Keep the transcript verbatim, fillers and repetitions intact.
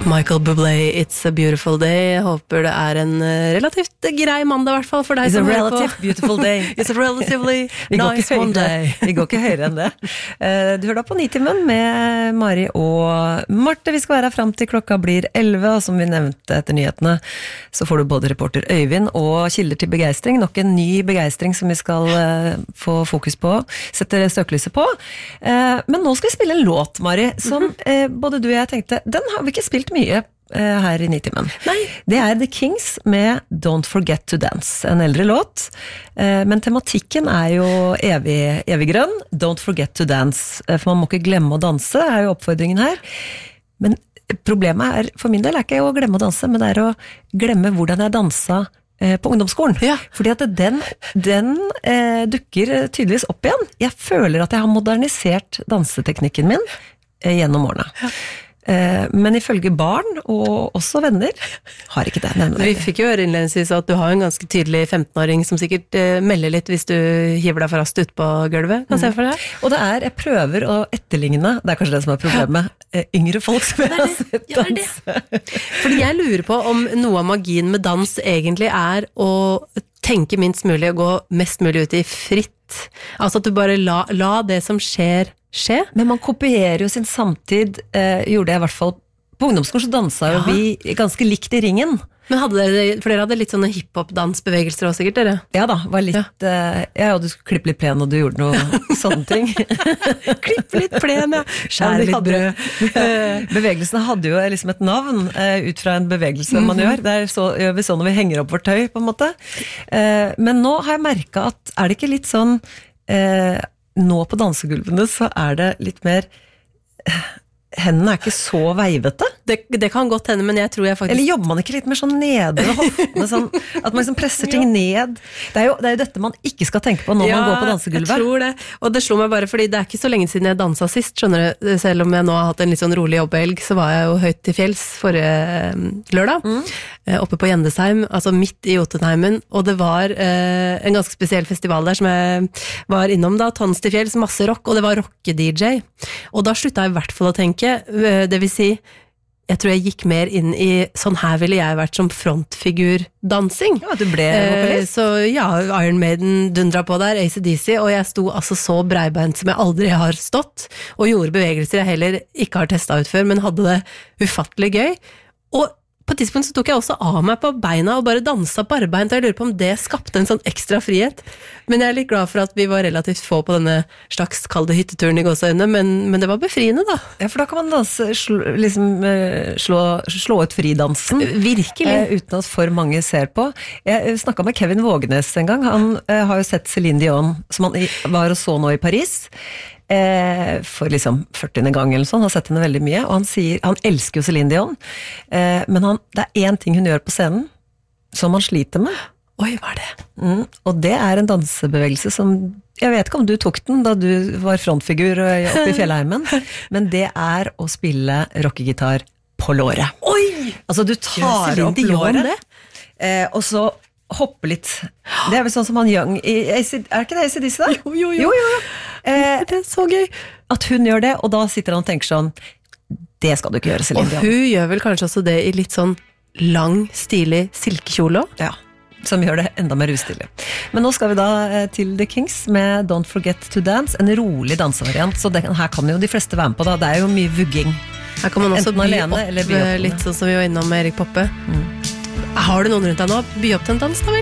Michael Bublé, It's a Beautiful Day. Jeg håper det er en relativt grei mandag I hvert fall for deg It's som a hører på. relative beautiful day. It's a relatively Vi går nice ikke høyere. Monday. Vi går ikke høyere enn det. Eh, Du hører da på Nitimen med Mari og Marte. Vi skal være her frem til klokka blir elleve, og som vi nevnte etter nyhetene, så får du både reporter Øyvind og kilder til begeistring. Nok en ny begeistring som vi skal eh, få fokus på, sette støkelyset på. Eh, Men nå skal vi spille en låt, Mari, som eh, både du og jeg tenkte, den har vi ikke spilt mye eh, her I Nitimen. Nei. Det er The Kings med Don't Forget to Dance, en eldre låt, eh, men tematikken er jo evig, evig grønn. Don't forget to dance, eh, for man må ikke glemme å danse, er jo oppfordringen her. Men problemet er, for min del, er ikke å glemme å danse, men det er å glemme hvordan jeg dansa eh, på ungdomsskolen. Ja. Fordi at den, den eh, dukker tydeligvis opp igjen. Jeg føler at jeg har modernisert danseteknikken min eh, gjennom årene. Ja. Eh, men ifølge barn, og også venner, har ikke det nevnt. Vi fikk jo høre innledningsvis at du har en ganske tydelig femtenåring som sikkert eh, melder litt hvis du hiver deg for raskt ut på gulvet. Kan jeg se for deg? Og det er, jeg prøver å etterligne, det er kanskje det som er problemet, eh, yngre folk som jeg har sett Ja, det er det. Fordi jeg lurer på om noe av magien med dans egentlig er å tenke minst mulig og gå mest mulig ut I fritt. Altså at du bare la, la det som skjer, skje. Men man kopierer jo sin samtid, eh, gjorde jeg I hvert fall på ungdomsskolen, så dansa jo Ja. vi ganske likt I ringen. Men hadde dere, for dere hadde litt sånne hiphop-dansbevegelser også sikkert, dere? Ja da, var litt, ja, eh, ja du skulle klippe litt plen, og du gjorde noe sånne ting. Klippe litt plen, ja. Skjære Ja, litt hadde- brød. Bevegelsene hadde jo liksom et navn eh, ut fra en bevegelse man gjør. Det er så, gjør vi sånn når vi henger opp vårt tøy, på en måte. Eh, men nå har jeg merket at, er det ikke litt sånn, eh, nå på dansegulvene så er det litt mer, eh, hendene er ikke så veivete. Det, det kan godt hende, men jeg tror jeg faktisk... Eller jobber man ikke litt mer sånn nede ved hoftene, sånn, at man liksom presser ting ned? Det er, jo, det er jo dette man ikke skal tenke på når ja, man går på dansegulvet. Jeg tror det, og det slo meg bare fordi det er ikke så lenge siden jeg dansa sist, skjønner du, selv om jeg nå har hatt en litt sånn rolig jobbhelg, så var jeg jo høyt til fjells forrige lørdag, mm. oppe på Gjendesheim, altså midt I Jotunheimen, og det var eh, en ganske spesiell festival der som jeg var innom da, Tons til fjells, masse rock, og det var rocke-D J, og da slutta jeg I hvert fall å tenke, det vil si, jeg tror jeg gikk mer inn I sånn her ville jeg vært som frontfigur-dansing. Ja, du ble vokalist. Eh, så ja, Iron Maiden dundra på der, A C D C, og jeg sto altså så breibeint som jeg aldri har stått, og gjorde bevegelser jeg heller ikke har testet ut før, men hadde det ufattelig gøy. Og på et tidspunkt så tok jeg også av meg på beina og bare danset barbeint, og jeg lurer på om det skapte en sånn ekstra frihet. Men jeg er litt glad for at vi var relativt få på denne slags kalde hytteturen I gåseøyne, men, men det var befriende da. Ja, for da kan man danse, slå, liksom, slå, slå ut fridansen. Virkelig. Eh, uten at for mange ser på. Jeg snakket med Kevin Vågenes en gang, han eh, har jo sett Céline Dion, som han var og så nå I Paris, eh, for liksom førtiende gang eller sånn, han har sett henne veldig mye, og han sier, han elsker jo Céline Dion, eh, men han, det er en ting hun gjør på scenen, som han sliter med. Oi, hva er det? Mm, og det er en dansebevegelse som, jeg vet ikke om du tok den da du var frontfigur oppe I fjellheimen, men det er å spille rockegitar på låret. Oi! Altså du tar opp låret, eh, og så hoppe litt. Det er vel sånn som han Young, er ikke det A C D C da? Jo, jo, jo. jo, jo, jo. Eh, det er så gøy. At hun gjør det, og da sitter han og tenker sånn, det skal du ikke gjøre, Céline Dion. Og hun gjør vel kanskje også det I litt sånn lang, stilig silkekjole også? Ja, som gjør det enda mer ustilig. Men nå skal vi da til The Kings med Don't Forget to Dance, en rolig dansevariant, så det, her kan jo de fleste være med på da, det er jo mye vugging. Her kan man også Enten by alene, opp, eller by opp litt sånn som vi var innom med Erik Poppe. Mm. Har du noen rundt deg nå? By opp til en dans da vel?